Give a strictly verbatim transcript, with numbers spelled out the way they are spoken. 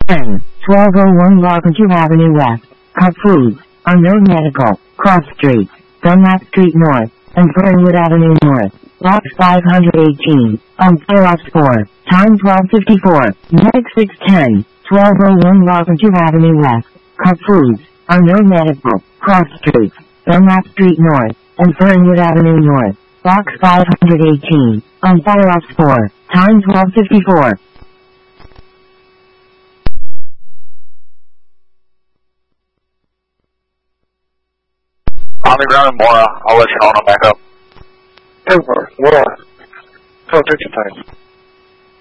ten, twelve oh one Larpenteur Avenue West, Cut Foods, Unknown Medical, Cross Street, Dunlap Street North, and Fernwood Avenue North, Box five hundred eighteen, on Fireops four, time twelve fifty-four, Medic six ten, twelve oh one Larpenteur Avenue West, Cut Foods, Unknown Medical, Cross Street, Dunlap Street North, and Fernwood Avenue North, Box five hundred eighteen, on Fireops four, time twelve fifty-four. On the ground in Mora, I'll let you know when I'm back up. Over. Mora. Go, take your time.